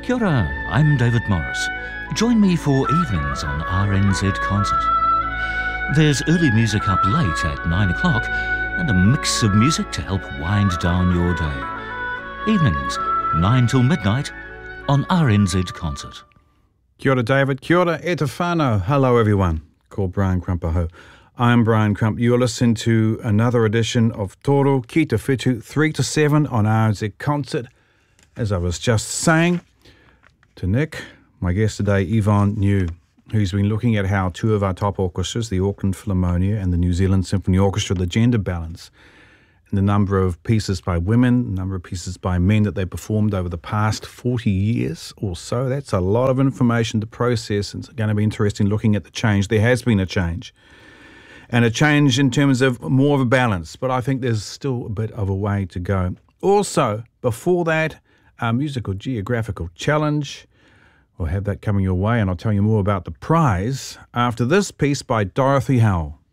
Kia ora, I'm David Morris. Join me for evenings on RNZ Concert. There's early music up late at 9 o'clock and a mix of music to help wind down your day. Evenings, 9 till midnight on RNZ Concert. Kia ora, David. Kia ora, e te whānau. Hello, everyone. Called Brian Crump Aho. I'm Brian Crump. You're listening to another edition of Toro Ki Te Whitu, 3 to 7 on RNZ Concert. As I was just saying to Nick, my guest today, Yvonne New, who's been looking at how two of our top orchestras, the Auckland Philharmonia and the New Zealand Symphony Orchestra, the gender balance, and the number of pieces by women, the number of pieces by men that they performed over the past 40 years or so. That's a lot of information to process, and it's going to be interesting looking at the change. There has been a change, and a change in terms of more of a balance, but I think there's still a bit of a way to go. Also, before that, our musical geographical challenge. We'll have that coming your way, and I'll tell you more about the prize after this piece by Dorothy Howell.